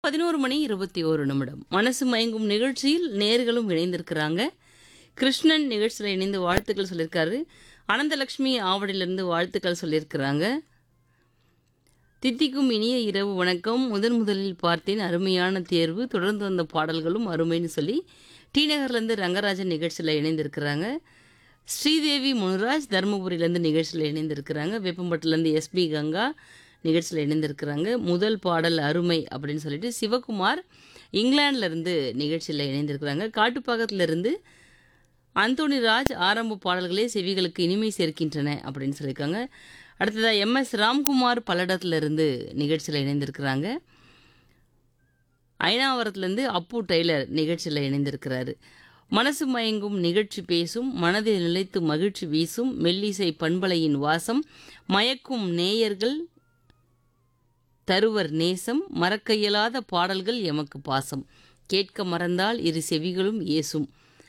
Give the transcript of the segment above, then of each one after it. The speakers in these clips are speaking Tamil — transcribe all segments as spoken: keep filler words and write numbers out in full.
பதினொன்று மணி இருபத்தி ஒன்று நிமிடம். மனசு மயங்கும் நிகழ்ச்சியில் நேர்களும் இணைந்திருக்கிறாங்க. கிருஷ்ணன் நிகழ்ச்சியில் இணைந்து வாழ்த்துக்கள் சொல்லியிருக்காரு. அனந்தலக்ஷ்மி ஆவடியிலிருந்து வாழ்த்துக்கள் சொல்லியிருக்கிறாங்க. தித்திக்கும் இனிய இரவு வணக்கம். முதன் முதலில் பார்த்தேன், அருமையான தேர்வு, தொடர்ந்து வந்த பாடல்களும் அருமைன்னு சொல்லி டி நகர்லேருந்து ரங்கராஜன் நிகழ்ச்சியில் இணைந்திருக்கிறாங்க. ஸ்ரீதேவி முனுராஜ் தருமபுரியிலேருந்து நிகழ்ச்சியில் இணைந்திருக்கிறாங்க. வேப்பம்பட்டிலேருந்து எஸ்பி கங்கா நிகழ்ச்சியில் இணைந்திருக்கிறாங்க. முதல் பாடல் அருமை அப்படின்னு சொல்லிட்டு சிவகுமார் இங்கிலாந்துலேருந்து நிகழ்ச்சியில் இணைந்திருக்கிறாங்க. காட்டுப்பாக்கத்திலிருந்து அந்தோனி ராஜ் ஆரம்ப பாடல்களே செவிகளுக்கு இனிமை சேர்க்கின்றன அப்படின்னு சொல்லியிருக்காங்க. அடுத்ததாக எம்எஸ் ராம்குமார் பல்லடத்திலிருந்து நிகழ்ச்சியில் இணைந்திருக்கிறாங்க. ஐநாவரத்துலேருந்து அப்பு டெய்லர் நிகழ்ச்சியில் இணைந்திருக்கிறாரு. மனசு மயங்கும் நிகழ்ச்சி பேசும், மனதில் நிலைத்து மகிழ்ச்சி வீசும், மெல்லிசை பண்பலையின் வாசம், மயக்கும் நேயர்கள் தருவர் நேசம், மறக்க இயலாத பாடல்கள் எமக்கு பாசம், கேட்க மறந்தால் இரு செவிகளும் ஏசும்,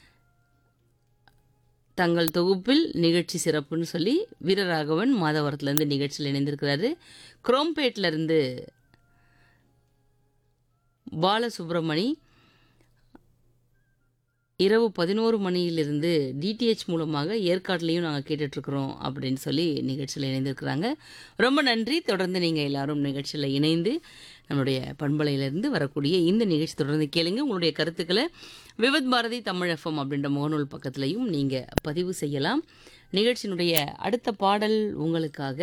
தங்கள் தொகுப்பில் நிகழ்ச்சி சிறப்புன்னு சொல்லி வீரராகவன் மாதவரத்துலேருந்து நிகழ்ச்சியில் இணைந்திருக்கிறாரு. குரோம்பேட்டிலேருந்து பாலசுப்ரமணி இரவு பதினோரு மணியிலிருந்து டிடிஹெச் மூலமாக ஏற்காட்டிலையும் நாங்கள் கேட்டுட்ருக்குறோம் அப்படின்னு சொல்லி நிகழ்ச்சியில் இணைந்திருக்கிறாங்க. ரொம்ப நன்றி. தொடர்ந்து நீங்கள் எல்லாரும் நிகழ்ச்சியில் இணைந்து நம்மளுடைய பண்பலையிலிருந்து வரக்கூடிய இந்த நிகழ்ச்சி தொடர்ந்து கேளுங்க. உங்களுடைய கருத்துக்களை விவித் பாரதி தமிழ் எஃப்எம் அப்படின்ற முகநூல் பக்கத்துலையும் நீங்கள் பதிவு செய்யலாம். நிகழ்ச்சியினுடைய அடுத்த பாடல் உங்களுக்காக.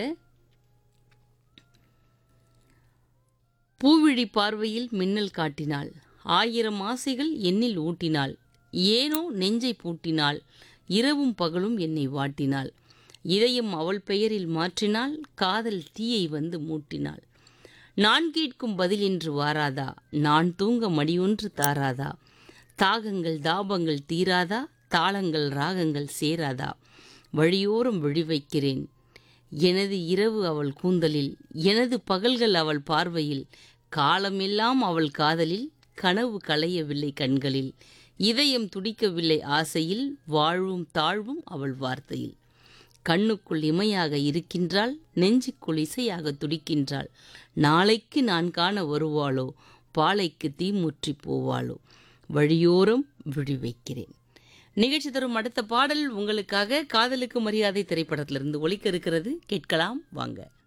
பூவிழி பார்வையில் மின்னல் காட்டினாள், ஆயிரம் ஆசைகள் எண்ணில் ஊட்டினாள், ஏனோ நெஞ்சை பூட்டினாள், இரவும் பகலும் என்னை வாட்டினாள், இதயம் அவள் பெயரில் மாற்றினாள், காதல் தீயை வந்து மூட்டினாள், நான் கேட்கும் பதில் இன்று வாராதா, நான் தூங்க மடியொன்று தாராதா, தாகங்கள் தாபங்கள் தீராதா, தாளங்கள் ராகங்கள் சேராதா, வழியோரம் விழி வைக்கிறேன், எனது இரவு அவள் கூந்தலில், எனது பகல்கள் அவள் பார்வையில், காலமெல்லாம் அவள் காதலில், கனவு களையவில்லை கண்களில், இதயம் துடிக்கவில்லை ஆசையில், வாழ்வும் தாழ்வும் அவள் வார்த்தையில், கண்ணுக்குள் இமையாக இருக்கின்றாள், நெஞ்சுக்குள் இசையாக துடிக்கின்றாள், நாளைக்கு நான் காண வருவாளோ, பாலைக்கு தீமுற்றி போவாளோ, வழியோரம் விழி வைக்கிறேன். நிகழ்ச்சி தரும் அடுத்த பாடல் உங்களுக்காக காதலுக்கு மரியாதை திரைப்படத்திலிருந்து ஒலிக்க இருக்கிறது. கேட்கலாம் வாங்க.